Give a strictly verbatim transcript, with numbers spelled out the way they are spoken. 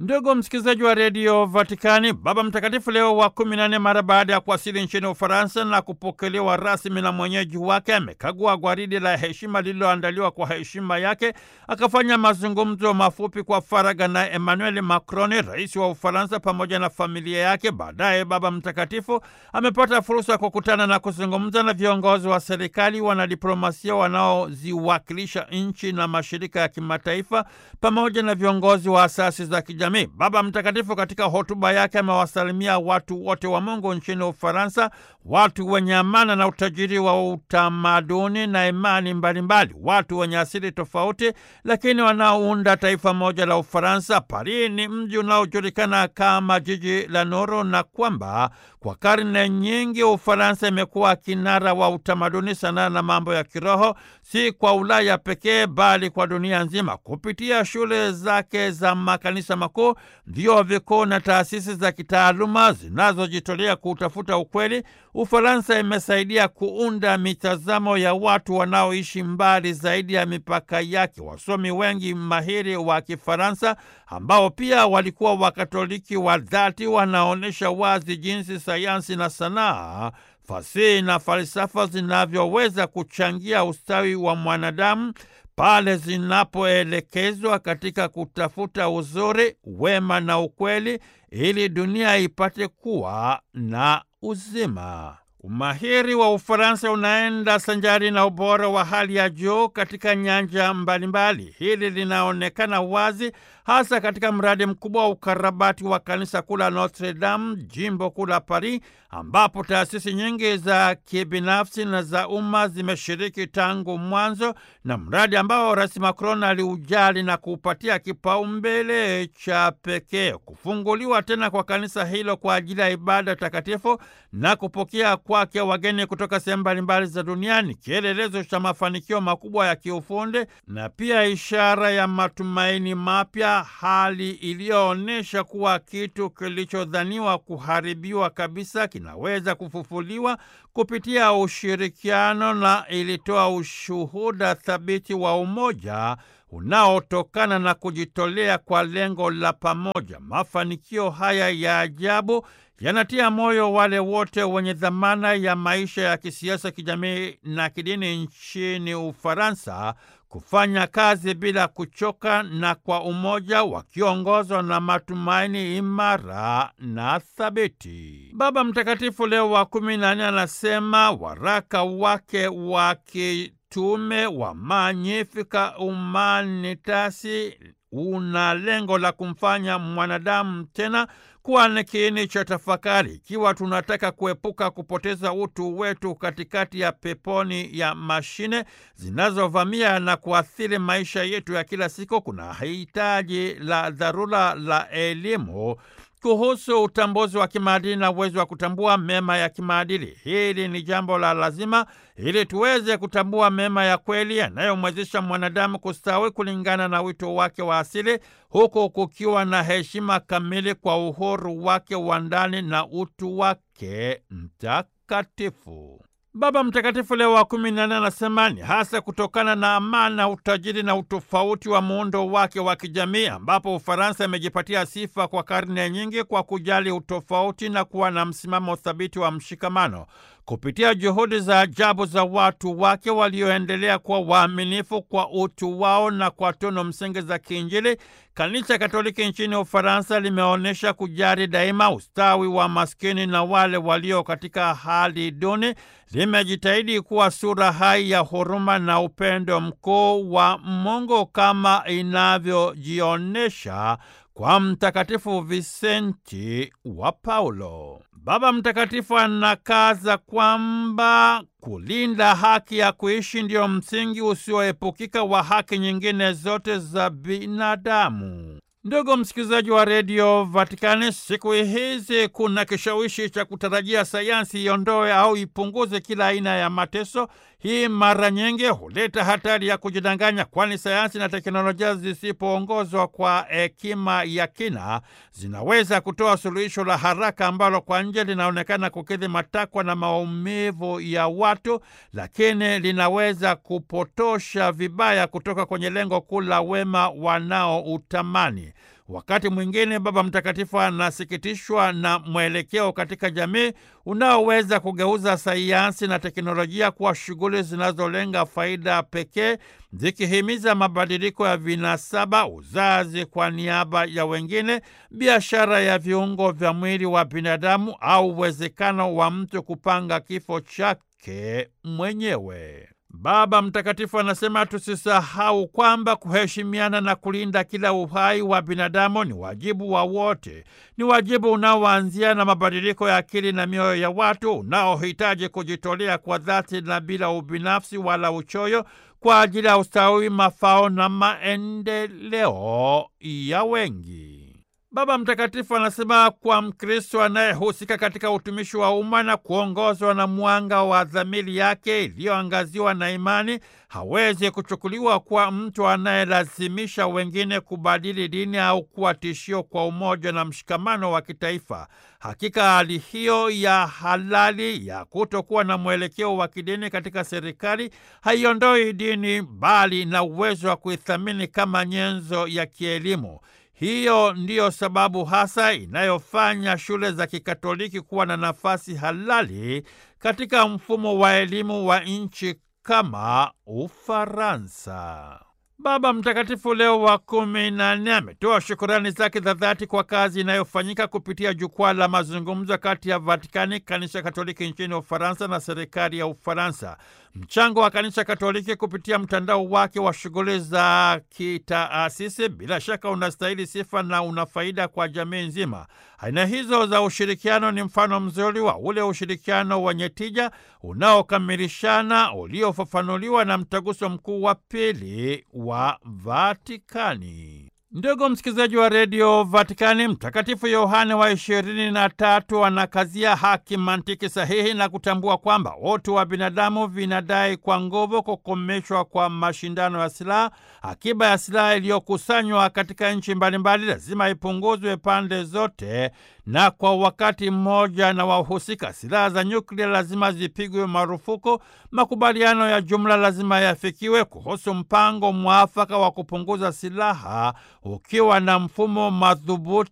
Ndugu msikilizaji wa redio Vatikani, Baba Mtakatifu Leo wa kumi na nne, mara baada ya kuwasili nchini Ufaransa na kupokelewa rasmi na mwenyeji wake, amekagua gwaridi la heshima lililoandaliwa kwa heshima yake, akafanya mazungumzo mafupi kwa faragha na Emmanuel Macron, rais wa Ufaransa, pamoja na familia yake. Baadaye Baba Mtakatifu amepata fursa ya kukutana na kuzungumza na viongozi wa serikali, wanadiplomasia wanaoziwakilisha nchi na mashirika ya kimataifa, pamoja na viongozi wa asasi za kijamii. Baba Mtakatifu katika hotuba yake amewasalimia watu wote wa Mungu nchini Ufaransa, watu wenye amana na utajiri wa utamaduni na imani mbalimbali, watu wenye asili tofauti lakini wanaounda taifa moja la Ufaransa. Paris ni mji unaojulikana kama jiji la nuru, na kwamba kwa karne nyingi Ufaransa imekuwa kinara wa utamaduni, sanaa na mambo ya kiroho, si kwa Ulaya pekee bali kwa dunia nzima. Kupitia shule zake za makanisa makuu, vyuo vikuu na taasisi za kitaaluma zinazojitolea kutafuta ukweli, Ufaransa imesaidia kuunda mitazamo ya watu wanaoishi mbali zaidi ya mipaka yake. Wasomi wengi mahiri wa Kifaransa ambao pia walikuwa Wakatoliki wa dhati wanaonyesha wazi jinsi sayansi na sanaa, fasihi na falsafa zinavyoweza kuchangia ustawi wa mwanadamu pale zinapoelekezwa katika kutafuta uzuri, wema na ukweli, ili dunia ipate kuwa na uzima. Umahiri wa Ufaransa unaenda sanjari na ubora wa hali ya juu katika nyanja mbalimbali. Hili linaonekana wazi hasa katika mradi mkubwa wa ukarabati wa kanisa kuu la Notre Dame, jimbo kuu la Paris, ambapo taasisi nyingi za kibinafsi na za umma zimeshiriki tangu mwanzo, na mradi ambao Rais Macron aliujali na kuupatia kipaumbele cha pekee. Kufunguliwa tena kwa kanisa hilo kwa ajili ya ibada takatifu na kupokea kwake wageni kutoka sehemu mbalimbali za duniani, kielelezo cha mafanikio makubwa ya kiufundi na pia ishara ya matumaini mapya, hali iliyoonyesha kuwa kitu kilichodhaniwa kuharibiwa kabisa kinaweza kufufuliwa kupitia ushirikiano, na ilitoa ushuhuda thabiti wa umoja unaotokana na kujitolea kwa lengo la pamoja. Mafanikio haya ya ajabu yanatia moyo wale wote wenye dhamana ya maisha ya kisiasa, kijamii na kidini nchini Ufaransa kufanya kazi bila kuchoka na kwa umoja, wakiongozwa na matumaini imara na thabiti. Baba Mtakatifu Leo wa kumi na nne anasema waraka wake wa kitume wa Magnificat Humanitas una lengo la kumfanya mwanadamu tena kuwa ni kiini cha tafakari. Ikiwa tunataka kuepuka kupoteza utu wetu katikati ya peponi ya mashine zinazovamia na kuathiri maisha yetu ya kila siku, kuna hitaji la dharura la elimu kuhusu utambuzi wa kimaadili na uwezo wa kutambua mema ya kimaadili. Hili ni jambo la lazima ili tuweze kutambua mema ya kweli yanayomwezesha mwanadamu kustawi kulingana na wito wake wa asili, huku kukiwa na heshima kamili kwa uhuru wake wa ndani na utu wake mtakatifu. Baba Mtakatifu Leo wa kumi na nne anasema ni hasa kutokana na amana, utajiri na utofauti wa muundo wake wa kijamii, ambapo Ufaransa imejipatia sifa kwa karne nyingi kwa kujali utofauti na kuwa na msimamo thabiti wa mshikamano. Kupitia juhudi za ajabu za watu wake walioendelea kuwa waaminifu kwa utu wao na kwa tunu msingi za kiinjili, Kanisa Katoliki nchini Ufaransa limeonyesha kujali daima ustawi wa maskini na wale walio katika hali duni. Limejitahidi kuwa sura hai ya huruma na upendo mkuu wa Mungu kama inavyojionesha kwa Mtakatifu Visenti wa Paulo. Baba Mtakatifu anakaza kwamba kulinda haki ya kuishi ndiyo msingi usioepukika wa haki nyingine zote za binadamu. Ndugu msikilizaji wa redio Vatikani, siku hizi kuna kishawishi cha kutarajia sayansi iondoe au ipunguze kila aina ya mateso. Hii mara nyingi huleta hatari ya kujidanganya, kwani sayansi na teknolojia zisipoongozwa kwa hekima ya kina zinaweza kutoa suluhisho la haraka ambalo kwa nje linaonekana kukidhi matakwa na maumivu ya watu, lakini linaweza kupotosha vibaya kutoka kwenye lengo kuu la wema wanaoutamani. Wakati mwingine Baba Mtakatifu anasikitishwa na mwelekeo katika jamii unaoweza kugeuza sayansi na teknolojia kuwa shughuli zinazolenga faida pekee, zikihimiza mabadiliko ya vinasaba, uzazi kwa niaba ya wengine, biashara ya viungo vya mwili wa binadamu au uwezekano wa mtu kupanga kifo chake mwenyewe. Baba Mtakatifu anasema tusisahau kwamba kuheshimiana na kulinda kila uhai wa binadamu ni wajibu wa wote. Ni wajibu unaoanzia na mabadiliko ya akili na mioyo ya watu, unaohitaji kujitolea kwa dhati na bila ubinafsi wala uchoyo kwa ajili ya ustawi, mafao na maendeleo ya wengi. Baba Mtakatifu anasema kwa Mkristo anayehusika katika utumishi wa umma na kuongozwa na mwanga wa dhamiri yake iliyoangaziwa na imani, hawezi kuchukuliwa kuwa mtu anayelazimisha wengine kubadili dini au kuwa tishio kwa umoja na mshikamano wa kitaifa. Hakika hali hiyo ya halali ya kutokuwa na mwelekeo wa kidini katika serikali haiondoi dini, bali na uwezo wa kuithamini kama nyenzo ya kielimu. Hiyo ndiyo sababu hasa inayofanya shule za Kikatoliki kuwa na nafasi halali katika mfumo wa elimu wa nchi kama Ufaransa. Baba Mtakatifu Leo wa kumi na nne ametoa shukurani zake za dhati kwa kazi inayofanyika kupitia jukwaa la mazungumzo kati ya Vatikani, Kanisa Katoliki nchini Ufaransa na serikali ya Ufaransa. Mchango wa Kanisa Katoliki kupitia mtandao wake wa shughuli za kitaasisi bila shaka unastahili sifa na una faida kwa jamii nzima. Aina hizo za ushirikiano ni mfano mzuri wa ule ushirikiano wenye tija unaokamilishana uliofafanuliwa na Mtaguso Mkuu wa Pili wa Vatikani. Ndugu msikilizaji wa redio Vatikani, Mtakatifu Yohane wa ishirini na tatu anakazia haki, mantiki sahihi na kutambua kwamba utu wa binadamu vinadai kwa nguvu kukomeshwa kwa mashindano ya silaha. Akiba ya silaha iliyokusanywa katika nchi mbalimbali lazima ipunguzwe pande zote na kwa wakati mmoja, na wahusika silaha za nyuklia lazima zipigwe marufuku. Makubaliano ya jumla lazima yafikiwe kuhusu mpango mwafaka wa kupunguza silaha ukiwa na mfumo madhubuti